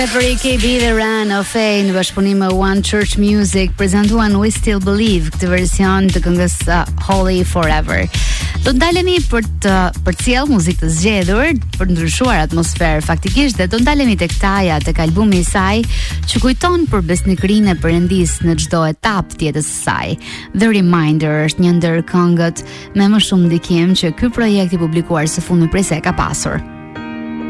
Every KB The Run of Fame në bashkëpunim me One Church Music prezantuan We Still Believe, këtë version të këngës Holy Forever. Do të ndalemi për të përcjell muzikë të zgjedhur, për të ndryshuar atmosferë faktikisht, dhe do të ndalemi tek Taja, tek albumi i saj, që kujton për besnikërinë e Perëndisë në çdo etapë të jetës së saj. The Reminder është një ndër këngët me më shumë ndikim që ky projekt i publikuar së fundmi prej se ka pasur.